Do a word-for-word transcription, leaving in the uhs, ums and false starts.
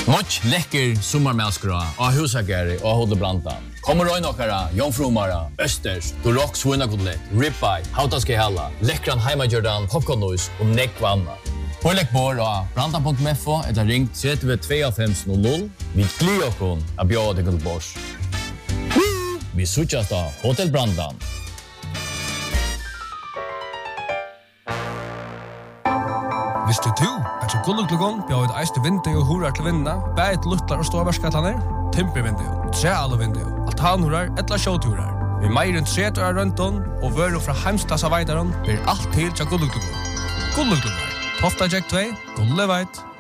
Much läcker sommarmälskra och husagare och håller brandan. Kommer röj nockara, jomfrumara, östers, durock svinakotlet, ribeye, hautaske hella, läckran heimajordan, popcornnois och neckvanna. Pålägg bor och brandan punkt f o eller ring tre två fem noll noll. Vi glider okon att bjöda till Gullbors. Vi switchas då Hotel Brandan. Visste du at så Gulluglugon bjóð eiste vindu og hurar til vinna, bæði lutlar og stórverkskattanar, timpervindu, trealvindu, altanhurar, ella sjóturar. Vi meir enn tretu av røndon og vøru fra heimstassa veidaron ber alt til til Gulluglugon. Gulluglugon, Tofta Jack två, Gulleveit.